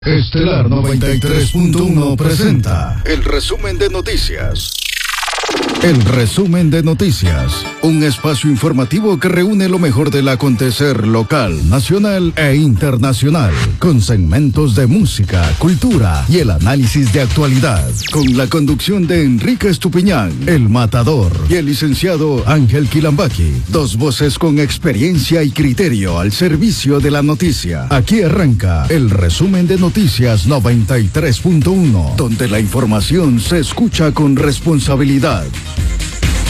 Estelar 93.1 presenta el resumen de noticias. El resumen de noticias, un espacio informativo que reúne lo mejor del acontecer local, nacional e internacional, con segmentos de música, cultura y el análisis de actualidad, con la conducción de Enrique Estupiñán, el Matador, y el licenciado Ángel Quilambaqui, dos voces con experiencia y criterio al servicio de la noticia. Aquí arranca el resumen de noticias 93.1, donde la información se escucha con responsabilidad.